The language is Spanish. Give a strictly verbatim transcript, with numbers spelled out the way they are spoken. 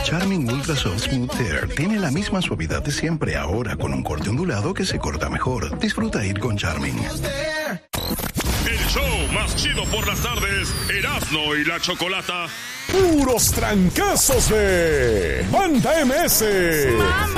Charmin Ultra Soft Smooth Hair tiene la misma suavidad de siempre, ahora con un corte ondulado que se corta mejor. Disfruta ir con Charmin. El show más chido por las tardes, Erasmo y la Chocolata. Puros trancazos de Banda M S. Mamá.